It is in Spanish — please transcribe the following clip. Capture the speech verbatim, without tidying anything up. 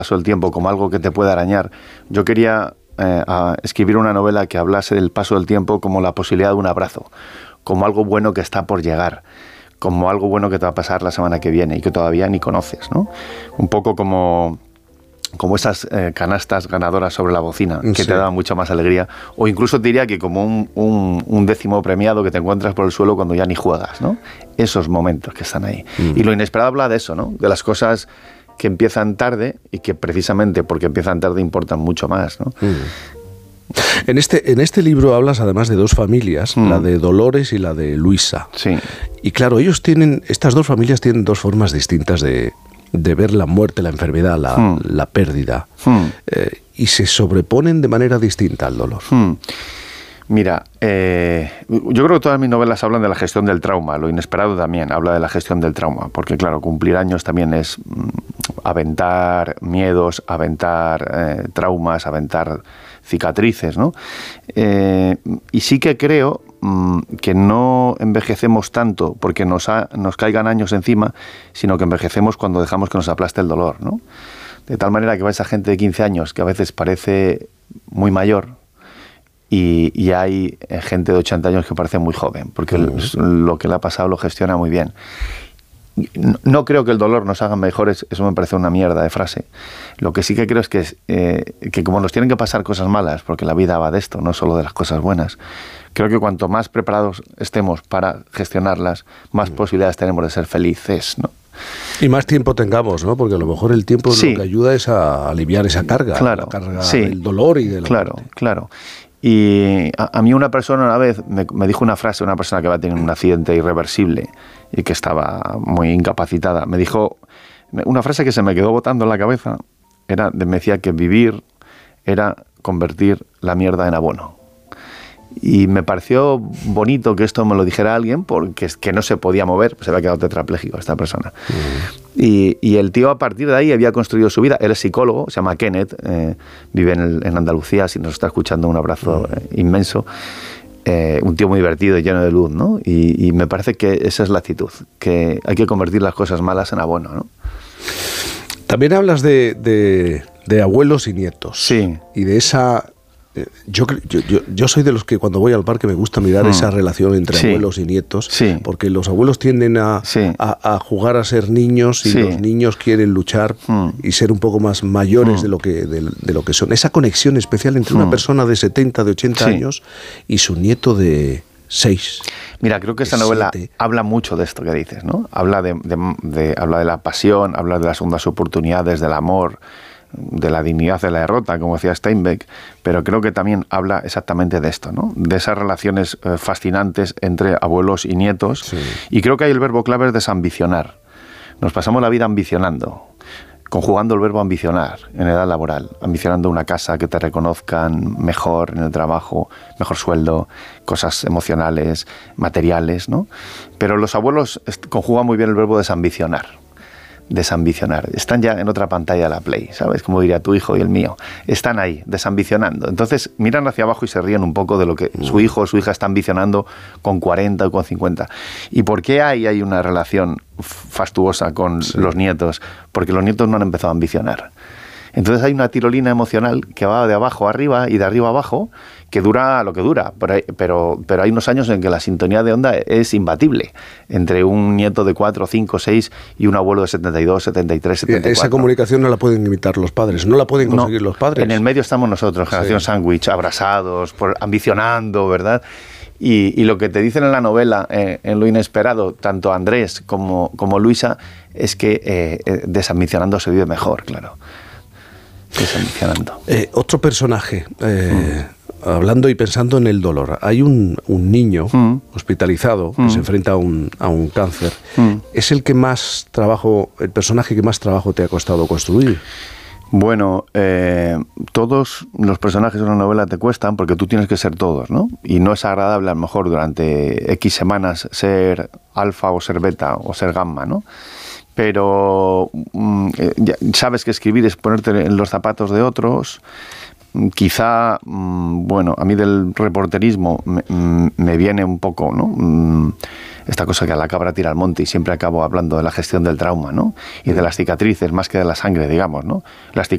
paso del tiempo como algo que te puede arañar. Yo quería eh, a escribir una novela que hablase del paso del tiempo como la posibilidad de un abrazo, como algo bueno que está por llegar, como algo bueno que te va a pasar la semana que viene y que todavía ni conoces, ¿no? Un poco como... como esas eh, canastas ganadoras sobre la bocina, que sí. te dan mucha más alegría, o incluso te diría que como un, un, un décimo premiado que te encuentras por el suelo cuando ya ni juegas, ¿no? Esos momentos que están ahí. Mm. Y Lo inesperado habla de eso, ¿no? De las cosas que empiezan tarde y que precisamente porque empiezan tarde importan mucho más, ¿no? Mm. En este, en este libro hablas además de dos familias, mm. la de Dolores y la de Luisa. Sí. Y claro, ellos tienen, estas dos familias tienen dos formas distintas de... de ver la muerte, la enfermedad, la, hmm. la pérdida, hmm. eh, y se sobreponen de manera distinta al dolor. Hmm. Mira, eh, yo creo que todas mis novelas hablan de la gestión del trauma, Lo inesperado también habla de la gestión del trauma, porque claro, cumplir años también es mm, aventar miedos, aventar eh, traumas, aventar cicatrices, ¿no? Eh, y sí que creo que no envejecemos tanto porque nos, ha, nos caigan años encima, sino que envejecemos cuando dejamos que nos aplaste el dolor, ¿no? De tal manera que vais a gente de quince años que a veces parece muy mayor y, y hay gente de ochenta años que parece muy joven, porque mm. lo que le ha pasado lo gestiona muy bien. No creo que el dolor nos haga mejores, eso me parece una mierda de frase. Lo que sí que creo es que, eh, que como nos tienen que pasar cosas malas, porque la vida va de esto, no solo de las cosas buenas, creo que cuanto más preparados estemos para gestionarlas, más mm. posibilidades tenemos de ser felices, ¿no? Y más tiempo tengamos, ¿no? Porque a lo mejor el tiempo sí. lo que ayuda es a aliviar esa carga, claro, la carga sí. del dolor y de la Claro, muerte. claro. Y a, a mí una persona una vez me, me dijo una frase, una persona que va a tener un accidente irreversible y que estaba muy incapacitada, me dijo una frase que se me quedó botando en la cabeza, era, me decía que vivir era convertir la mierda en abono. Y me pareció bonito que esto me lo dijera alguien porque es que no se podía mover, pues se había quedado tetrapléjico esta persona. Mm. Y, y el tío a partir de ahí había construido su vida. Él es psicólogo, se llama Kenneth, eh, vive en, el, en Andalucía, si nos está escuchando un abrazo mm. eh, inmenso. Eh, un tío muy divertido y lleno de luz, ¿no? Y, y me parece que esa es la actitud, que hay que convertir las cosas malas en abono, ¿no? También hablas de, de, de abuelos y nietos. Sí. Y de esa... Yo, yo, yo, yo soy de los que cuando voy al parque me gusta mirar mm. esa relación entre sí. abuelos y nietos, sí. porque los abuelos tienden a, sí. a, a jugar a ser niños y sí. los niños quieren luchar mm. y ser un poco más mayores mm. de, lo que, de, de lo que son. Esa conexión especial entre mm. una persona de setenta, de ochenta sí. años y su nieto de seis. Mira, creo que esta novela siete. habla mucho de esto que dices, ¿no? Habla de, de, de, habla de la pasión, habla de las segundas oportunidades, del amor, de la dignidad de la derrota, como decía Steinbeck, pero creo que también habla exactamente de esto, ¿no? De esas relaciones eh, fascinantes entre abuelos y nietos, sí. y creo que ahí el verbo clave es desambicionar. Nos pasamos la vida ambicionando, conjugando el verbo ambicionar en edad laboral, ambicionando una casa, que te reconozcan mejor en el trabajo, mejor sueldo, cosas emocionales, materiales, ¿no? Pero los abuelos conjugan muy bien el verbo desambicionar. desambicionar. Están ya en otra pantalla de la Play, ¿sabes? Como diría tu hijo y el mío. Están ahí, desambicionando. Entonces miran hacia abajo y se ríen un poco de lo que su hijo o su hija está ambicionando con cuarenta o con cincuenta. ¿Y por qué hay, hay una relación fastuosa con sí. los nietos? Porque los nietos no han empezado a ambicionar. Entonces hay una tirolina emocional que va de abajo a arriba y de arriba a abajo, que dura lo que dura, pero hay, pero, pero hay unos años en que la sintonía de onda es imbatible, entre un nieto de cuatro, cinco, seis y un abuelo de setenta y dos, setenta y tres, setenta y cuatro. Esa comunicación no la pueden imitar los padres, no la pueden conseguir no, los padres. En el medio estamos nosotros, generación sí. sándwich, abrazados, por, ambicionando, ¿verdad? Y, y lo que te dicen en la novela, eh, en Lo inesperado, tanto Andrés como, como Luisa, es que eh, desambicionando se vive mejor, claro. Desambicionando. Eh, otro personaje, eh, mm. hablando y pensando en el dolor. Hay un, un niño mm. hospitalizado mm. que se enfrenta a un, a un cáncer. Mm. ¿Es el que más trabajo, el personaje que más trabajo te ha costado construir? Bueno, eh, todos los personajes de una novela te cuestan porque tú tienes que ser todos, ¿no? Y no es agradable a lo mejor durante X semanas ser alfa o ser beta o ser gamma, ¿no? Pero mm, ya sabes que escribir es ponerte en los zapatos de otros. Quizá, mm, bueno, a mí del reporterismo me, me viene un poco, ¿no? Mm, esta cosa que a la cabra tira al monte, y siempre acabo hablando de la gestión del trauma, ¿no? Y de las cicatrices más que de la sangre, digamos, ¿no? Las cicatrices